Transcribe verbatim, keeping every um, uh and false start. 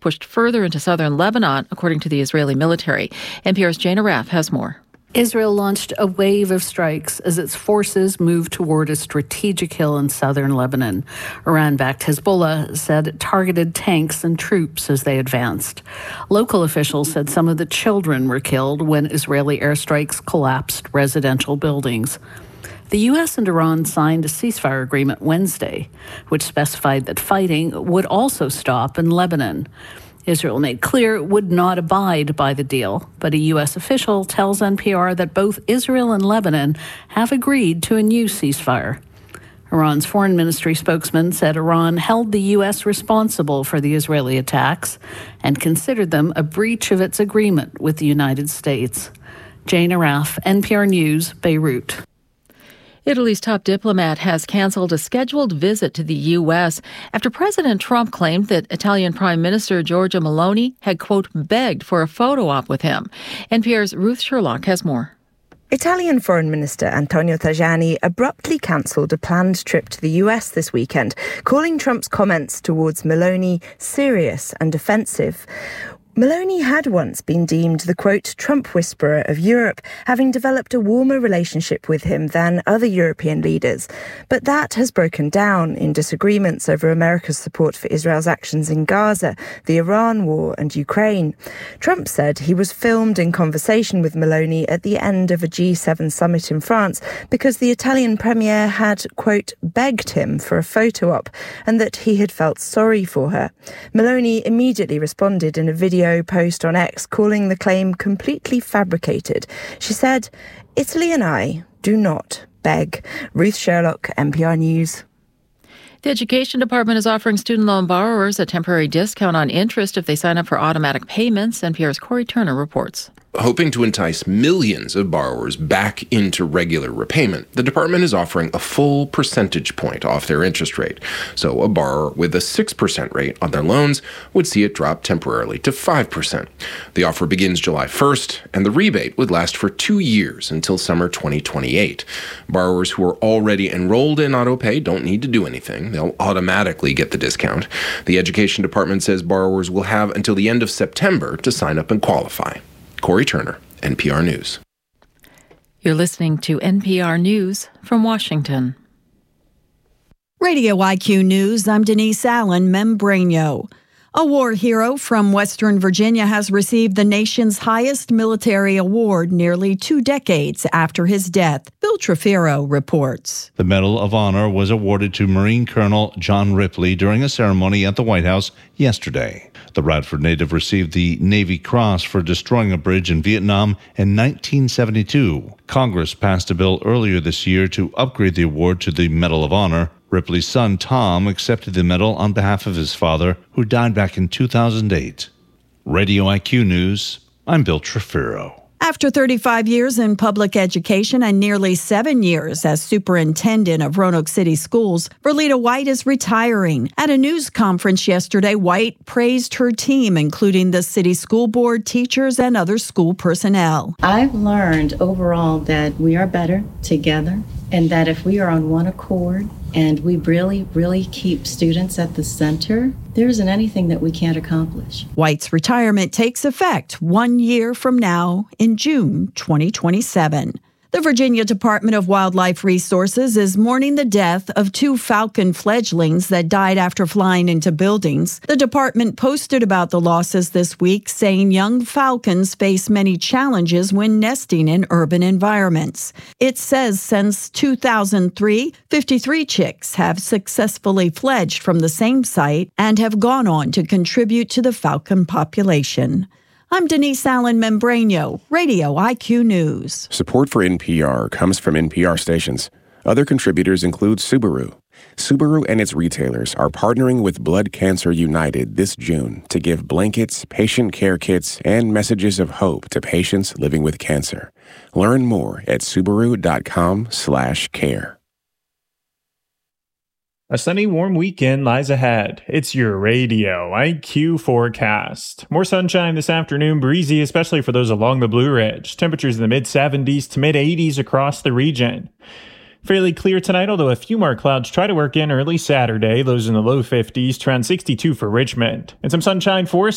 pushed further into southern Lebanon, according to the Israeli military. N P R's Jane Araf has more. Israel launched a wave of strikes as its forces moved toward a strategic hill in southern Lebanon. Iran-backed Hezbollah said it targeted tanks and troops as they advanced. Local officials said some of the children were killed when Israeli airstrikes collapsed residential buildings. The U S and Iran signed a ceasefire agreement Wednesday, which specified that fighting would also stop in Lebanon. Israel made clear it would not abide by the deal, but a U S official tells N P R that both Israel and Lebanon have agreed to a new ceasefire. Iran's foreign ministry spokesman said Iran held the U S responsible for the Israeli attacks and considered them a breach of its agreement with the United States. Jane Araf, N P R News, Beirut. Italy's top diplomat has canceled a scheduled visit to the U S after President Trump claimed that Italian Prime Minister Giorgia Meloni had, quote, begged for a photo op with him. N P R's Ruth Sherlock has more. Italian Foreign Minister Antonio Tajani abruptly cancelled a planned trip to the U S this weekend, calling Trump's comments towards Meloni serious and offensive. Meloni had once been deemed the, quote, Trump whisperer of Europe, having developed a warmer relationship with him than other European leaders. But that has broken down in disagreements over America's support for Israel's actions in Gaza, the Iran war and Ukraine. Trump said he was filmed in conversation with Meloni at the end of a G seven summit in France because the Italian premier had, quote, begged him for a photo op and that he had felt sorry for her. Meloni immediately responded in a video post on X, calling the claim completely fabricated. She said, Italy and I do not beg. Ruth Sherlock, N P R News. The Education Department is offering student loan borrowers a temporary discount on interest if they sign up for automatic payments. N P R's Corey Turner reports. Hoping to entice millions of borrowers back into regular repayment, the department is offering a full percentage point off their interest rate. So a borrower with a six percent rate on their loans would see it drop temporarily to five percent. The offer begins July first, and the rebate would last for two years until summer twenty twenty-eight. Borrowers who are already enrolled in AutoPay don't need to do anything. They'll automatically get the discount. The Education Department says borrowers will have until the end of September to sign up and qualify. Corey Turner, N P R News. You're listening to N P R News from Washington. Radio I Q News, I'm Denise Allen, Membrano. A war hero from Western Virginia has received the nation's highest military award nearly two decades after his death. Bill Trefiro reports. The Medal of Honor was awarded to Marine Colonel John Ripley during a ceremony at the White House yesterday. The Radford native received the Navy Cross for destroying a bridge in Vietnam in nineteen seventy-two. Congress passed a bill earlier this year to upgrade the award to the Medal of Honor. Ripley's son, Tom, accepted the medal on behalf of his father, who died back in two thousand eight. Radio I Q News, I'm Bill Trefiro. After thirty-five years in public education and nearly seven years as superintendent of Roanoke City Schools, Verlita White is retiring. At a news conference yesterday, White praised her team, including the city school board, teachers, and other school personnel. I've learned overall that we are better together, and that if we are on one accord and we really, really keep students at the center, there isn't anything that we can't accomplish. White's retirement takes effect one year from now in June twenty twenty-seven. The Virginia Department of Wildlife Resources is mourning the death of two falcon fledglings that died after flying into buildings. The department posted about the losses this week, saying young falcons face many challenges when nesting in urban environments. It says since two thousand three, fifty-three chicks have successfully fledged from the same site and have gone on to contribute to the falcon population. I'm Denise Allen Membrano, Radio I Q News. Support for N P R comes from N P R stations. Other contributors include Subaru. Subaru and its retailers are partnering with Blood Cancer United this June to give blankets, patient care kits, and messages of hope to patients living with cancer. Learn more at Subaru.com slash care. A sunny, warm weekend lies ahead. It's your Radio I Q forecast. More sunshine this afternoon, breezy, especially for those along the Blue Ridge. Temperatures in the mid seventies to mid eighties across the region. Fairly clear tonight, although a few more clouds try to work in early Saturday. Those in the low fifties to around sixty-two for Richmond. And some sunshine for